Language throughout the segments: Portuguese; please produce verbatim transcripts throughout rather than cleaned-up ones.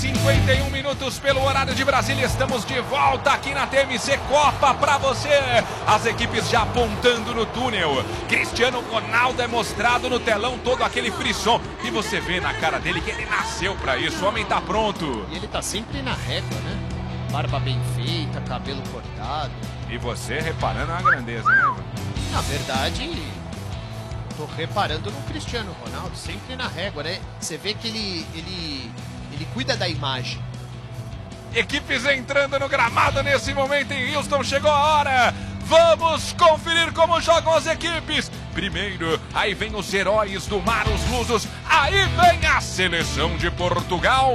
cinquenta e um minutos pelo horário de Brasília. Estamos de volta aqui na T M C Copa para você. As equipes já apontando no túnel. Cristiano Ronaldo é mostrado no telão, todo aquele frisson. E você vê na cara dele que ele nasceu para isso. O homem tá pronto. E ele tá sempre na régua, né? Barba bem feita, cabelo cortado. E você reparando na grandeza, né, Ivan? Na verdade, tô reparando no Cristiano Ronaldo, sempre na régua, né? Você vê que ele, ele, ele cuida da imagem. Equipes entrando no gramado nesse momento em Houston. Chegou a hora. Vamos conferir como jogam as equipes. Primeiro, aí vem os heróis do mar, os lusos. Aí vem a seleção de Portugal.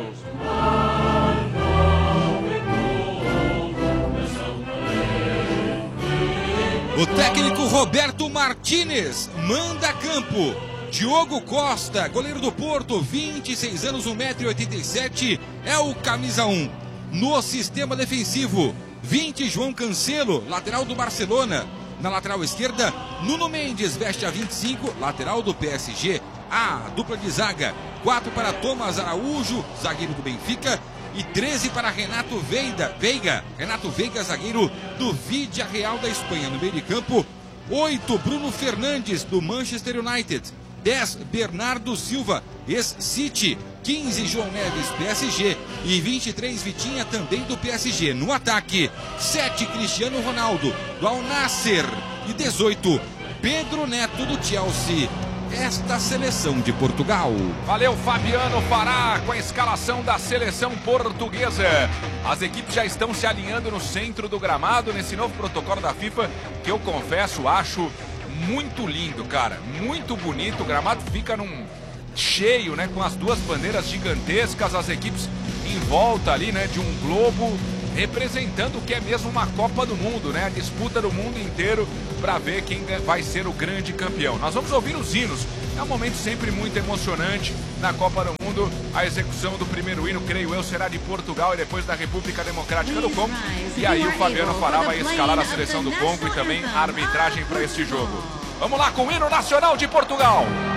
O técnico Roberto Martínez manda a campo. Diogo Costa, goleiro do Porto, vinte e seis anos, um metro e oitenta e sete, é o camisa um. No sistema defensivo, vinte, João Cancelo, lateral do Barcelona. Na lateral esquerda, Nuno Mendes veste a vinte e cinco, lateral do P S G. A dupla de zaga, quatro para Thomas Araújo, zagueiro do Benfica. E treze para Renato Veiga, Veiga, Renato Veiga, zagueiro do Vídea Real da Espanha. No meio de campo, oito, Bruno Fernandes, do Manchester United. dez, Bernardo Silva, ex-City. quinze, João Neves, P S G. E vinte e três, Vitinha, também do P S G. No ataque, sete, Cristiano Ronaldo, do Al Nassr. E dezoito, Pedro Neto, do Chelsea. Esta seleção de Portugal. Valeu, Fabiano Fará, com a escalação da seleção portuguesa. As equipes já estão se alinhando no centro do gramado, nesse novo protocolo da FIFA, que eu confesso, acho muito lindo, cara. Muito bonito. O gramado fica num cheio, né, com as duas bandeiras gigantescas, as equipes em volta ali, né, de um globo, representando o que é mesmo uma Copa do Mundo, né? A disputa do mundo inteiro para ver quem vai ser o grande campeão. Nós vamos ouvir os hinos. É um momento sempre muito emocionante na Copa do Mundo. A execução do primeiro hino, creio eu, será de Portugal e depois da República Democrática do Congo. E aí o Fabiano Fará vai escalar a seleção do Congo e também a arbitragem para este jogo. Vamos lá com o hino nacional de Portugal.